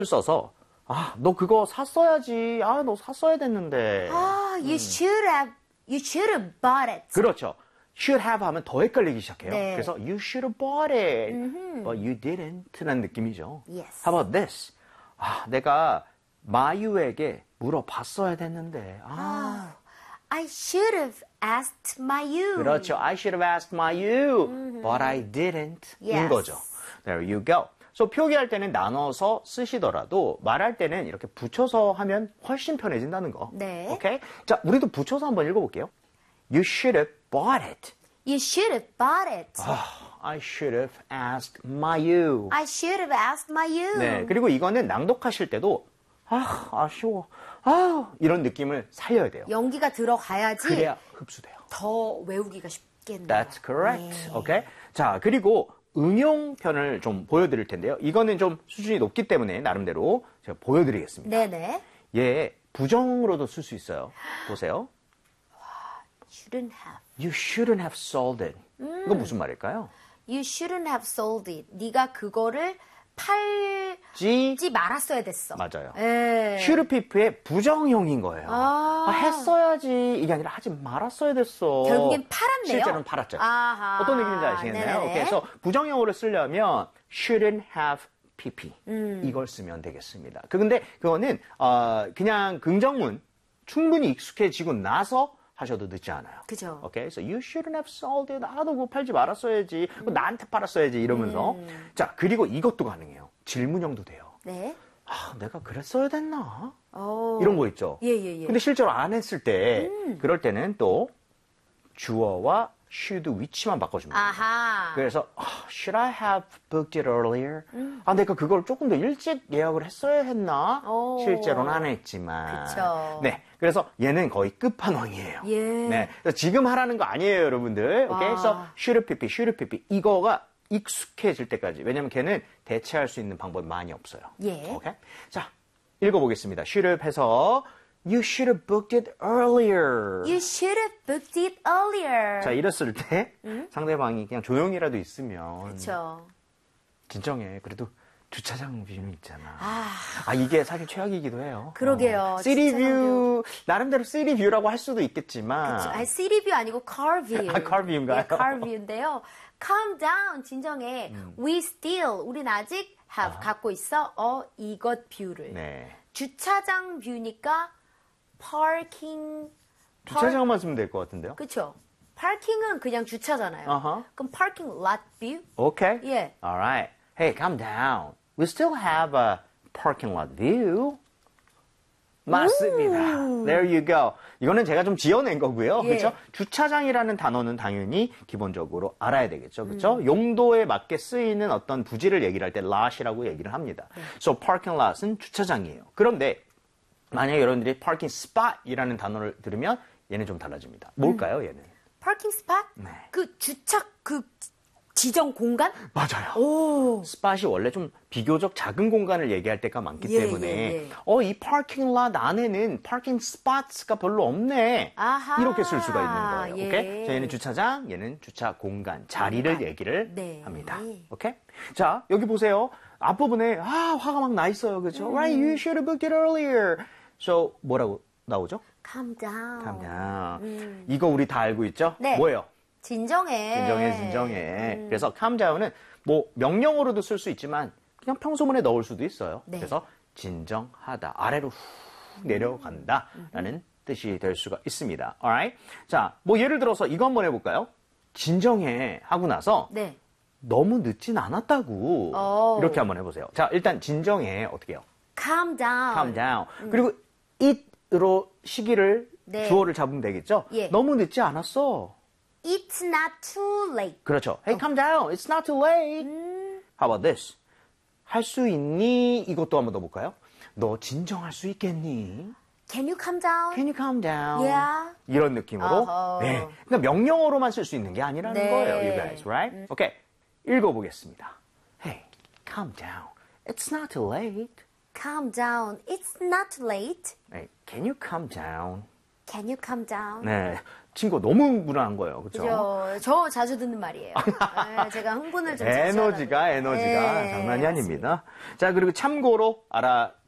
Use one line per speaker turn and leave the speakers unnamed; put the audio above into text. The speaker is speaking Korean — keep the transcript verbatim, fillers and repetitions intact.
써서 아, 너 그거 샀어야지. 아, 너 샀어야 됐는데.
아, you should have, you should have bought it.
그렇죠. should have 하면 더 헷갈리기 시작해요.
네.
그래서 you should have bought it,
음흠.
but you didn't 라는 느낌이죠.
Yes.
How about this? 아, 내가 마유에게 물어봤어야 됐는데. 아,
I should have asked my you.
그렇죠. I should have asked my you, but I didn't. 인
Yes.
거죠. There you go. So 표기할 때는 나눠서 쓰시더라도 말할 때는 이렇게 붙여서 하면 훨씬 편해진다는 거.
네.
오케이? 자, 우리도 붙여서 한번 읽어볼게요. You should have bought it.
You should have bought it.
아, I should have asked my you.
I should have asked my you.
네, 그리고 이거는 낭독하실 때도 아, 아쉬워. 아, 이런 느낌을 살려야 돼요.
연기가 들어가야지
그래야 흡수돼요.
더 외우기가 쉽겠네요.
That's correct.
네.
오케이? 자, 그리고 응용편을 좀 보여드릴 텐데요. 이거는 좀 수준이 높기 때문에 나름대로 제가 보여드리겠습니다.
네네.
얘 부정으로도 쓸 수 있어요. 보세요.
Shouldn't have.
You shouldn't have sold it.
음.
이건 무슨 말일까요?
You shouldn't have sold it. 네가 그거를 팔지
지
말았어야 됐어.
맞아요.
예.
should have의 부정형인 거예요.
아.
아, 했어야지 이게 아니라 하지 말았어야 됐어.
결국엔 팔았네요.
실제로는 팔았죠.
아하.
어떤 얘기인지 아시겠나요?
네네.
오케이, 그래서 부정형으로 쓰려면 shouldn't have pp
음.
이걸 쓰면 되겠습니다. 그 근데 그거는 어, 그냥 긍정문 충분히 익숙해지고 나서 하셔도 늦지 않아요.
그죠.
오케이, 그래서 you shouldn't have sold it. 아, 너 그거 팔지 말았어야지. 그거 나한테 팔았어야지 이러면서.
음.
자, 그리고 이것도 가능해요. 질문형도 돼요.
네.
아, 내가 그랬어야 됐나?
오.
이런 거 있죠.
예, 예, 예.
근데 실제로 안 했을 때
음.
그럴 때는 또 주어와 should 위치만 바꿔줍니다.
아하.
그래서 아, should I have booked it earlier?
음.
아, 내가 그걸 조금 더 일찍 예약을 했어야 했나?
오.
실제로는 안 했지만.
그쵸.
네, 그래서 얘는 거의 끝판왕이에요.
예.
네, 그래서 지금 하라는 거 아니에요, 여러분들. 오케이,
와.
그래서 should pp, should pp 이거가 익숙해질 때까지. 왜냐면 걔는 대체할 수 있는 방법이 많이 없어요.
예.
오케이, 자 읽어보겠습니다. should have 해서 You should have booked it earlier.
You should have booked it earlier.
자, 이랬을 때
음?
상대방이 그냥 조용히라도 있으면
그렇죠.
진정해. 그래도 주차장 뷰는 있잖아.
아,
아, 이게 사실 최악이기도 해요.
그러게요.
어. 시리
주차장
뷰, 나름대로 시리 뷰라고 할 수도 있겠지만.
아니, city view 아니고 car view.
아, car view인가요?
네, car view인데요. Calm down, 진정해.
음.
We still, 우린 아직 have, 갖고 있어. 어, 이것 뷰를.
네.
주차장 뷰니까 parking.
주차장만 쓰면 될 것 같은데요?
그쵸. 파킹은 그냥 주차잖아요.
어허.
그럼 parking lot view?
Okay.
예.
Alright. Hey, calm down. We still have a parking lot view. 맞습니다. There you go. 이거는 제가 좀 지어낸 거고요.
예.
그렇죠? 주차장이라는 단어는 당연히 기본적으로 알아야 되겠죠. 그렇죠?
음.
용도에 맞게 쓰이는 어떤 부지를 얘기를 할 때 lot이라고 얘기를 합니다.
네.
So parking lot은 주차장이에요. 그런데 만약에 여러분들이 parking spot이라는 단어를 들으면 얘는 좀 달라집니다. 뭘까요, 얘는?
parking spot?
네.
그 주차 그 지정 공간?
맞아요.
오.
스팟이 원래 좀 비교적 작은 공간을 얘기할 때가 많기
예,
때문에
예, 예.
어, 이 파킹 랏 안에는 파킹 스팟가 별로 없네.
아하.
이렇게 쓸 수가 있는 거예요.
예.
오케이? 자, 얘는 주차장, 얘는 주차 공간, 자리를
공간.
얘기를
네.
합니다. 오케이? 자, 여기 보세요. 앞부분에 아, 화가 막 나 있어요. 그렇죠?
음.
Right, you should have booked it earlier. So, 뭐라고 나오죠?
calm down.
calm down.
음.
이거 우리 다 알고 있죠?
네.
뭐예요?
진정해.
진정해, 진정해.
음.
그래서 calm down은 뭐 명령어로도 쓸 수 있지만 그냥 평소문에 넣을 수도 있어요.
네.
그래서 진정하다, 아래로 훅 내려간다라는
음.
뜻이 될 수가 있습니다. Alright? 자, 뭐 예를 들어서 이거 한번 해볼까요? 진정해 하고 나서
네.
너무 늦진 않았다고
오.
이렇게 한번 해보세요. 자, 일단 진정해 어떻게 해요?
calm down.
calm down. 그리고 it으로 시기를
네.
주어를 잡으면 되겠죠?
예.
너무 늦지 않았어.
It's not too late.
그렇죠. Hey, calm down. It's not too late.
음.
How about this? 할 수 있니? 이것도 한번 더 볼까요? 너 진정할 수 있겠니?
Can you calm down?
Can you calm down?
Yeah.
이런 느낌으로.
어허.
네. 그러니까 명령어로만 쓸 수 있는 게 아니라는
네.
거예요. You guys, right? 오케이. 읽어보겠습니다. Hey, calm down. It's not too late.
Calm down. It's not late.
Hey, can you calm down?
Can you calm down?
네. 친구 너무 불안한 거예요. 그렇죠?
그죠. 저 자주 듣는 말이에요. 네, 제가 흥분을 좀 자주
에너지가,
하라고.
에너지가
네,
장난이
맞습니다.
아닙니다. 자, 그리고 참고로 알아